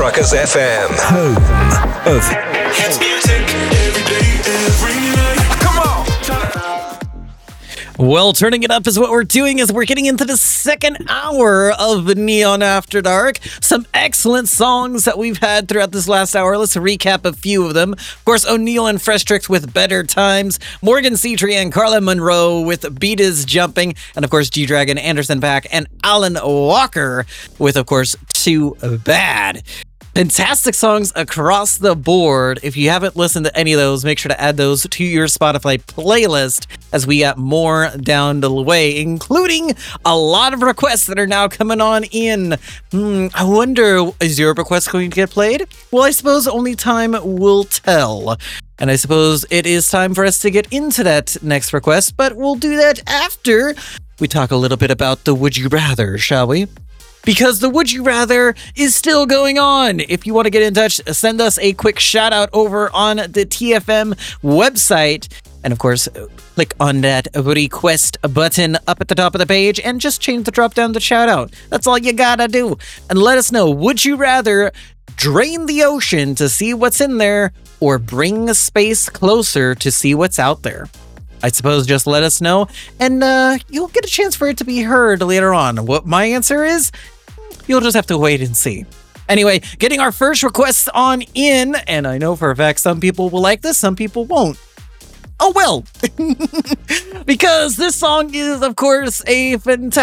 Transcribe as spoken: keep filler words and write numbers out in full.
Ruckus F M, home of hits music every day, every night. Come on. Well, turning it up is what we're doing as we're getting into the second hour of Neon After Dark. Some excellent songs that we've had throughout this last hour. Let's recap a few of them. Of course, O'Neill and Fresh Tricks with Better Times, Morgan Cetri and Carla Monroe with Beat Is Jumping, and of course, G-Dragon, Anderson .Paak, and Alan Walker with, of course, Too Bad. Fantastic songs across the board. If you haven't listened to any of those, make sure to add those to your Spotify playlist as we got more down the way, including a lot of requests that are now coming on in. Hmm, I wonder, is your request going to get played? Well, I suppose only time will tell. And I suppose it is time for us to get into that next request, but we'll do that after we talk a little bit about the Would You Rather, shall we? Because the Would You Rather is still going on. If you want to get in touch, send us a quick shout out over on the T F M website. And of course, click on that request button up at the top of the page and just change the drop down to shout out. That's all you gotta do. And let us know, would you rather drain the ocean to see what's in there or bring space closer to see what's out there? I suppose just let us know, and uh, you'll get a chance for it to be heard later on. What my answer is, you'll just have to wait and see. Anyway, getting our first requests on in, and I know for a fact some people will like this, some people won't. Oh well, because this song is, of course, a fantastic